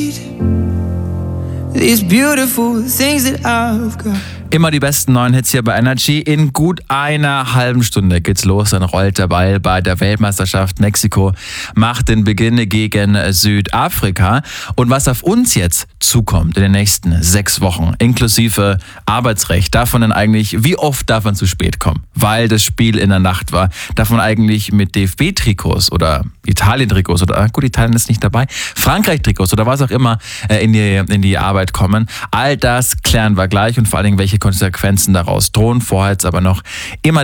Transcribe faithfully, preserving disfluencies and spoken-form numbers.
These beautiful things that I've got. Immer die besten neuen Hits hier bei Energy. In gut einer halben Stunde geht's los. Dann rollt der Ball bei der Weltmeisterschaft. Mexiko macht den Beginn gegen Südafrika. Und was auf uns jetzt zukommt in den nächsten sechs Wochen, inklusive Arbeitsrecht, darf man dann eigentlich, wie oft darf man zu spät kommen, weil das Spiel in der Nacht war? Darf man eigentlich mit D F B-Trikots oder Italien-Trikots oder, gut, Italien ist nicht dabei, Frankreich-Trikots oder was auch immer in die, in die Arbeit kommen? All das klären wir gleich und vor allen Dingen, welche Konsequenzen daraus drohen. Vorher jetzt aber noch immer